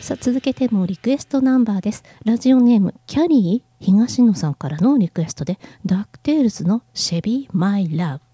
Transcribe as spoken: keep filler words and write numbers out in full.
さあ続けてもリクエストナンバーです。ラジオネームキャリー東野さんからのリクエストでダックテールズのシェビーマイラブ。